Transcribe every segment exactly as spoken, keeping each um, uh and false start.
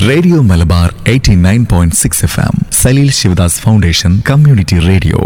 Radio Malabar eighty nine point six F M Saleel Sivadas foundation community radio.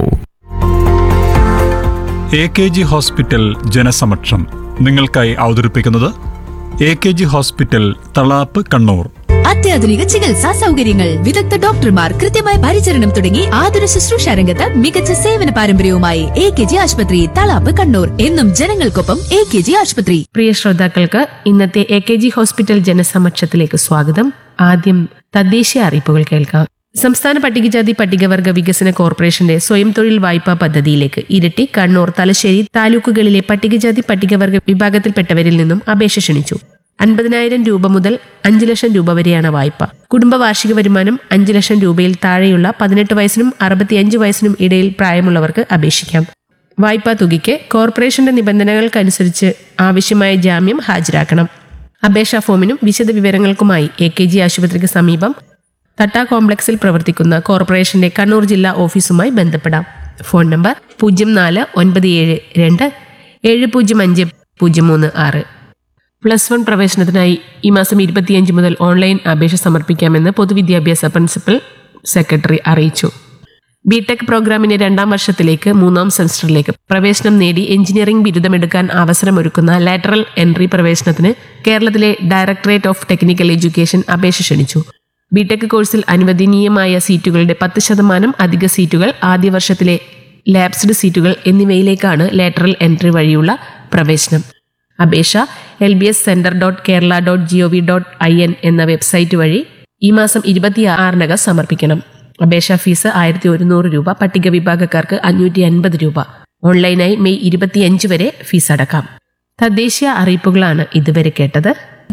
A K G hospital ജനസമക്ഷം നിങ്ങൾക്കായി അവതരിപ്പിക്കുന്നത് A K G hospital Thalap Kannur. അത്യാധുനിക ചികിത്സാ സൗകര്യങ്ങൾ, വിദഗ്ധ ഡോക്ടർമാർ, കൃത്യമായ പരിചരണം തുടങ്ങി ആതുര ശുശ്രൂഷ രംഗത്ത് മികച്ച സേവന പാരമ്പര്യവുമായി എ കെ ജി ആശുപത്രി തളാപ്പ് കണ്ണൂർ. എന്നും ജനങ്ങൾക്കൊപ്പം എ കെ ജി ആശുപത്രി. പ്രിയ ശ്രോതാക്കൾക്ക് ഇന്നത്തെ എ കെ ജി ഹോസ്പിറ്റൽ ജനസമക്ഷത്തിലേക്ക് സ്വാഗതം. ആദ്യം തദ്ദേശീയ അറിയിപ്പുകൾ കേൾക്കാം. സംസ്ഥാന പട്ടികജാതി പട്ടികവർഗ വികസന കോർപ്പറേഷന്റെ സ്വയം തൊഴിൽ വായ്പാ പദ്ധതിയിലേക്ക് ഇരിട്ടി, കണ്ണൂർ, തലശ്ശേരി താലൂക്കുകളിലെ പട്ടികജാതി പട്ടികവർഗ വിഭാഗത്തിൽപ്പെട്ടവരിൽ നിന്നും അപേക്ഷ ക്ഷണിച്ചു. അൻപതിനായിരം രൂപ മുതൽ അഞ്ചു ലക്ഷം രൂപ വരെയാണ് വായ്പ. കുടുംബ വാർഷിക വരുമാനം അഞ്ചു ലക്ഷം രൂപയിൽ താഴെയുള്ള പതിനെട്ട് വയസ്സിനും അറുപത്തിയഞ്ച് വയസ്സിനും ഇടയിൽ പ്രായമുള്ളവർക്ക് അപേക്ഷിക്കാം. വായ്പാ തുകയ്ക്ക് കോർപ്പറേഷന്റെ നിബന്ധനകൾക്കനുസരിച്ച് ആവശ്യമായ ജാമ്യം ഹാജരാക്കണം. അപേക്ഷാ ഫോമിനും വിശദ വിവരങ്ങൾക്കുമായി എ കെ ജി ആശുപത്രിക്ക് സമീപം തട്ട കോംപ്ലക്സിൽ പ്രവർത്തിക്കുന്ന കോർപ്പറേഷന്റെ കണ്ണൂർ ജില്ലാ ഓഫീസുമായി ബന്ധപ്പെടാം. ഫോൺ നമ്പർ പൂജ്യം നാല് ഒൻപത് ഏഴ് രണ്ട് ഏഴ് പൂജ്യം അഞ്ച് പൂജ്യം മൂന്ന് ആറ്. പ്ലസ് വൺ പ്രവേശനത്തിനായി ഈ മാസം ഇരുപത്തിയഞ്ച് മുതൽ ഓൺലൈൻ അപേക്ഷ സമർപ്പിക്കാമെന്ന് പൊതുവിദ്യാഭ്യാസ പ്രിൻസിപ്പൽ സെക്രട്ടറി അറിയിച്ചു. ബിടെക് പ്രോഗ്രാമിന്റെ രണ്ടാം വർഷത്തിലേക്ക് മൂന്നാം സെമസ്റ്ററിലേക്ക് പ്രവേശനം നേടി എഞ്ചിനീയറിംഗ് ബിരുദമെടുക്കാൻ അവസരമൊരുക്കുന്ന ലാറ്ററൽ എൻട്രി പ്രവേശനത്തിന് കേരളത്തിലെ ഡയറക്ടറേറ്റ് ഓഫ് ടെക്നിക്കൽ എഡ്യൂക്കേഷൻ അപേക്ഷ ക്ഷണിച്ചു. ബിടെക് കോഴ്സിൽ അനുവദനീയമായ സീറ്റുകളുടെ പത്ത് ശതമാനം അധിക സീറ്റുകൾ, ആദ്യ വർഷത്തിലെ ലാപ്സ്ഡ് സീറ്റുകൾ എന്നിവയിലേക്കാണ് ലാറ്ററൽ എൻട്രി വഴിയുള്ള പ്രവേശനം. അപേക്ഷ L B S centre dot Kerala dot G O V dot I N എന്ന വെബ്സൈറ്റ് വഴി ഈ മാസം ഇരുപത്തി ആറിനകം സമർപ്പിക്കണം. അപേക്ഷാ ഫീസ് ആയിരത്തി ഒരുന്നൂറ് രൂപ, പട്ടിക വിഭാഗക്കാർക്ക് അഞ്ഞൂറ്റി അൻപത് രൂപ. ഓൺലൈനായി മെയ് ഇരുപത്തിയഞ്ച് വരെ ഫീസ് അടക്കാം. തദ്ദേശീയ അറിയിപ്പുകളാണ് ഇതുവരെ കേട്ടത്.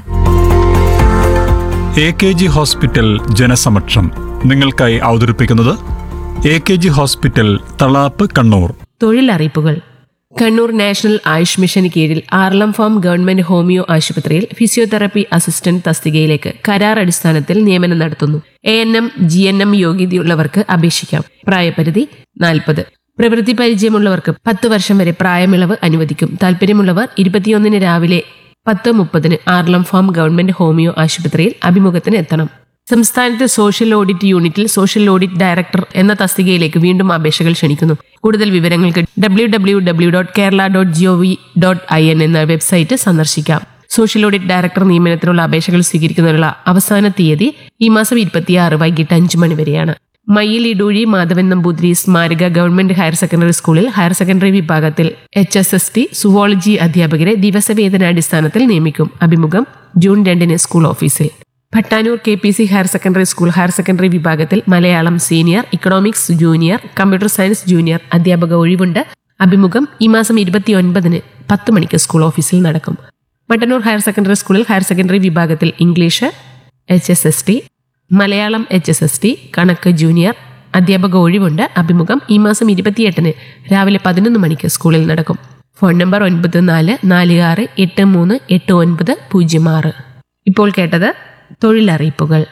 എ കെ ജി ഹോസ്പിറ്റൽ ജനസമക്ഷം നിങ്ങൾക്കായി അവതരിപ്പിക്കുന്നത് A K G hospital Thalap Kannur. തൊഴിലറിയിപ്പുകൾ. Kannur national Ayush മിഷന് കീഴിൽ ആർലം ഫാം ഗവൺമെന്റ് ഹോമിയോ ആശുപത്രിയിൽ ഫിസിയോതെറാപ്പി അസിസ്റ്റന്റ് തസ്തികയിലേക്ക് കരാർ അടിസ്ഥാനത്തിൽ നിയമനം നടത്തുന്നു. A N M G N M യോഗ്യതയുള്ളവർക്ക് അപേക്ഷിക്കാം. പ്രായപരിധി നാൽപ്പത്. പ്രവൃത്തി പരിചയമുള്ളവർക്ക് പത്ത് വർഷം വരെ പ്രായമിളവ് അനുവദിക്കും. താൽപര്യമുള്ളവർ ഇരുപത്തിയൊന്നിന് രാവിലെ പത്ത് മുപ്പതിന് ആർലം ഫാം ഗവൺമെന്റ് ഹോമിയോ ആശുപത്രിയിൽ അഭിമുഖത്തിന് എത്തണം. സംസ്ഥാനത്തെ സോഷ്യൽ ഓഡിറ്റ് യൂണിറ്റിൽ സോഷ്യൽ ഓഡിറ്റ് ഡയറക്ടർ എന്ന തസ്തികയിലേക്ക് വീണ്ടും അപേക്ഷകൾ ക്ഷണിക്കുന്നു. കൂടുതൽ വിവരങ്ങൾക്ക് W W W dot Kerala dot G O V dot I N എന്ന വെബ്സൈറ്റ് സന്ദർശിക്കാം. സോഷ്യൽ ഓഡിറ്റ് ഡയറക്ടർ നിയമനത്തിനുള്ള അപേക്ഷകൾ സ്വീകരിക്കുന്നതിനുള്ള അവസാന തീയതി ഈ മാസം ഇരുപത്തിയാറ് വൈകിട്ട് അഞ്ചു മണി വരെയാണ്. മയ്യിൽ ഇടൂഴി മാധവൻ നമ്പൂതിരി സ്മാരക ഗവൺമെന്റ് ഹയർ സെക്കൻഡറി സ്കൂളിൽ ഹയർ സെക്കൻഡറി വിഭാഗത്തിൽ H S S T zoology അധ്യാപകരെ ദിവസവേതനാടിസ്ഥാനത്തിൽ നിയമിക്കും. അഭിമുഖം ജൂൺ രണ്ടിന് സ്കൂൾ ഓഫീസിൽ. ഭട്ടാനൂർ K P C higher secondary school higher secondary വിഭാഗത്തിൽ Malayalam senior, economics junior, computer science junior അധ്യാപക ഒഴിവുണ്ട്. അഭിമുഖം ഈ മാസം ഇരുപത്തിയൊൻപതിന് പത്ത് മണിക്ക് സ്കൂൾ ഓഫീസിൽ നടക്കും. മട്ടന്നൂർ ഹയർ സെക്കൻഡറി സ്കൂളിൽ ഹയർ സെക്കൻഡറി വിഭാഗത്തിൽ English H S S T, Malayalam H S S T, കണക്ക് ജൂനിയർ അധ്യാപക ഒഴിവുണ്ട്. അഭിമുഖം ഈ മാസം ഇരുപത്തിയെട്ടിന് രാവിലെ പതിനൊന്ന് മണിക്ക് സ്കൂളിൽ നടക്കും. ഫോൺ നമ്പർ ഒൻപത് നാല് നാല് ആറ് എട്ട് മൂന്ന് എട്ട് ഒൻപത് പൂജ്യം ആറ്. ഇപ്പോൾ കേട്ടത് തൊഴിലറിയിപ്പുകൾ.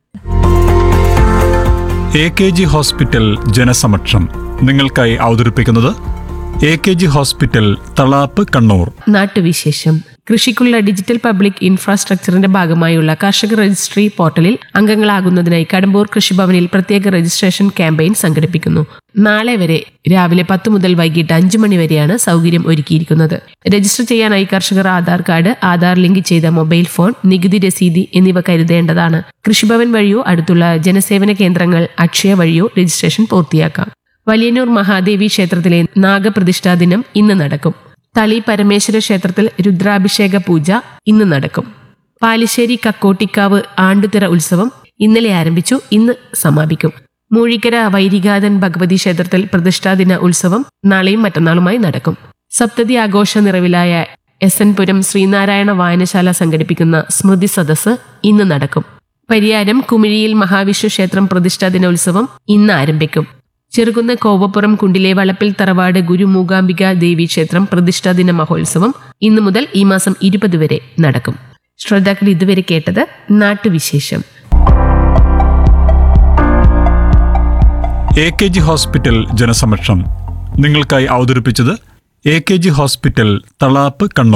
എ കെ ജി ഹോസ്പിറ്റൽ ജനസമക്ഷം നിങ്ങൾക്കായി അവതരിപ്പിക്കുന്നത് A K G hospital Thalap Kannur. നാട്ടുവിശേഷം. കൃഷിക്കുള്ള ഡിജിറ്റൽ പബ്ലിക് ഇൻഫ്രാസ്ട്രക്ചറിന്റെ ഭാഗമായുള്ള കർഷക രജിസ്ട്രി പോർട്ടലിൽ അംഗങ്ങളാകുന്നതിനായി കടമ്പൂർ കൃഷിഭവനിൽ പ്രത്യേക രജിസ്ട്രേഷൻ ക്യാമ്പയിൻ സംഘടിപ്പിക്കുന്നു. നാളെ വരെ രാവിലെ പത്ത് മുതൽ വൈകിട്ട് അഞ്ചു മണി വരെയാണ് സൗകര്യം ഒരുക്കിയിരിക്കുന്നത്. രജിസ്റ്റർ ചെയ്യാനായി കർഷകർ ആധാർ കാർഡ്, ആധാർ ലിങ്ക് ചെയ്ത മൊബൈൽ ഫോൺ, നികുതി രസീതി എന്നിവ കരുതേണ്ടതാണ്. കൃഷിഭവൻ വഴിയോ അടുത്തുള്ള ജനസേവന കേന്ദ്രങ്ങൾ അക്ഷയ വഴിയോ രജിസ്ട്രേഷൻ പൂർത്തിയാക്കാം. വലിയന്നൂർ മഹാദേവി ക്ഷേത്രത്തിലെ നാഗപ്രതിഷ്ഠാ ദിനം ഇന്ന് നടക്കും. തളി പരമേശ്വര ക്ഷേത്രത്തിൽ രുദ്രാഭിഷേക പൂജ ഇന്ന് നടക്കും. പാലിശ്ശേരി കക്കോട്ടിക്കാവ് ആണ്ടുതിറ ഉത്സവം ഇന്നലെ ആരംഭിച്ചു, ഇന്ന് സമാപിക്കും. മൂഴിക്കര വൈരികാതൻ ഭഗവതി ക്ഷേത്രത്തിൽ പ്രതിഷ്ഠാദിന ഉത്സവം നാളെയും മറ്റന്നാളുമായി നടക്കും. സപ്തതി ആഘോഷ നിറവിലായ എസ് എൻ പുരം ശ്രീനാരായണ വായനശാല സംഘടിപ്പിക്കുന്ന സ്മൃതി സദസ്സ് ഇന്ന് നടക്കും. പരിയാരം കുമിഴിയിൽ മഹാവിഷ്ണു ക്ഷേത്രം പ്രതിഷ്ഠാദിനോത്സവം ഇന്ന് ആരംഭിക്കും. ചെറുകുന്ന് കോവപ്പുറം കുണ്ടിലെ വളപ്പിൽ തറവാട് ഗുരു മൂകാംബിക ദേവി ക്ഷേത്രം പ്രതിഷ്ഠാദിന മഹോത്സവം ഇന്നു മുതൽ ഈ മാസം ഇരുപത് വരെ നടക്കും. ശ്രോതാക്കൾ ഇതുവരെ കേട്ടത് നാട്ടുവിശേഷം. എ കെ ജി ഹോസ്പിറ്റൽ ജനസമക്ഷം നിങ്ങൾക്കായി അവതരിപ്പിച്ചത് A K G hospital Thalap Kannur.